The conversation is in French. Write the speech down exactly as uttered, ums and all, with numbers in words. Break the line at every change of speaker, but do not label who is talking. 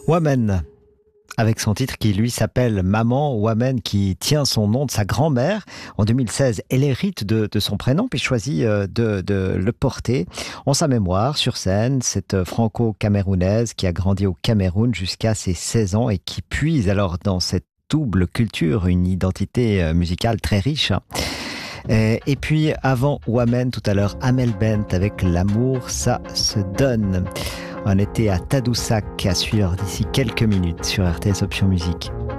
Wamen, avec son titre qui lui s'appelle Maman, Wamen, qui tient son nom de sa grand-mère. En deux mille seize, elle hérite de, de son prénom, puis choisit euh, de, de le porter en sa mémoire sur scène. Cette franco-camerounaise qui a grandi au Cameroun jusqu'à ses seize ans et qui puise alors dans cette double culture une identité euh, musicale très riche. Et, et puis avant Wamen, tout à l'heure, Amel Bent avec L'amour, ça se donne. On était à Tadoussac à suivre d'ici quelques minutes sur R T S Option Musique.